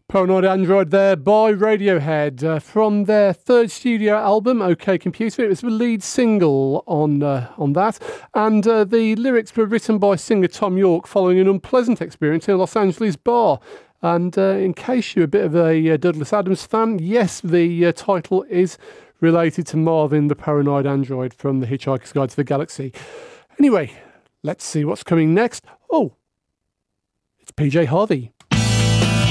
Paranoid Android there by Radiohead from their third studio album, OK Computer. It was the lead single on that, and the lyrics were written by singer Tom York following an unpleasant experience in a Los Angeles bar. And in case you're a bit of a Douglas Adams fan, yes, the title is related to Marvin the Paranoid Android from The Hitchhiker's Guide to the Galaxy. Anyway, let's see what's coming next. Oh, it's PJ Harvey.